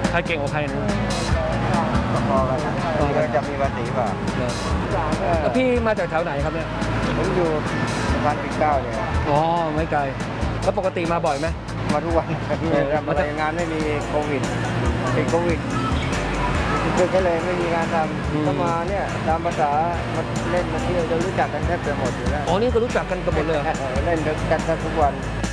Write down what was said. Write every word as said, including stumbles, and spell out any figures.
ใครเก่งกว่าใครนะพอกันนะนี่ก็จะมีภาษีป่ะแล้วพี่มาจากแถวไหนครับเนี่ยผมอยู่สะพานปิ่นเกล้าเนี่ยอ๋อไม่ไกลแล้วปกติมาบ่อยไหมมาทุกวันมาทำงานไม่มีโควิดติดโควิดก็เลยไม่มีงานทำก็มาเนี่ยตามภาษามาเล่นมาเที่ยวจะรู้จักกันแทบจะหมดอยู่แล้วอ๋อนี่ก็รู้จักกันกันหมดเลยเล่นกันทุกวัน